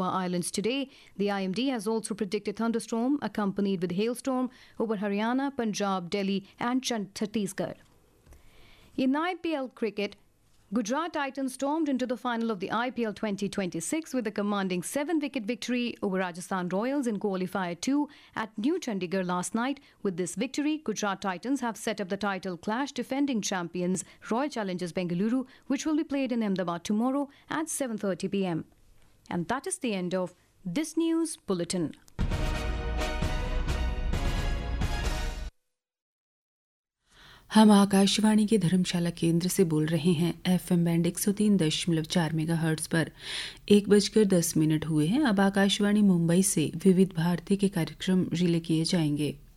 Nicobar Islands today. The IMD has also predicted thunderstorm accompanied with hailstorm over Haryana, Punjab, Delhi and Chhattisgarh. In IPL cricket, Gujarat Titans stormed into the final of the IPL 2026 with a commanding 7-wicket victory over Rajasthan Royals in Qualifier 2 at New Chandigarh last night. With this victory, Gujarat Titans have set up the title clash defending champions Royal Challengers Bengaluru, which will be played in Ahmedabad tomorrow at 7:30 p.m. And that is the end of this news bulletin. हम आकाशवाणी के धर्मशाला केंद्र से बोल रहे हैं। FM band 103.4 megahertz पर 1:10 हुए हैं। अब आकाशवाणी मुंबई से विविध भारती के कार्यक्रम रिले किए जाएंगे।